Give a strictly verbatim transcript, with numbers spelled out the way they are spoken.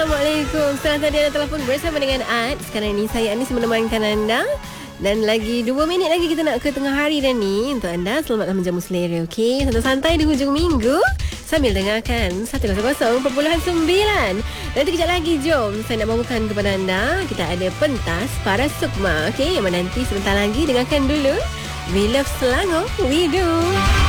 Assalamualaikum. Setelah tadi anda telefon bersama dengan Ad, sekarang ni saya Anis menemankan anda. Dan lagi dua minit lagi kita nak ke tengah hari dah ni. Untuk anda, selamatlah menjamu selera, okey? Santai-santai di hujung minggu sambil dengarkan seratus perkara sembilan. Nanti kejap lagi, jom saya nak bawakan kepada anda, kita ada pentas para sukma, okey? Yang menanti sebentar lagi. Dengarkan dulu We Love Selangor, We Do.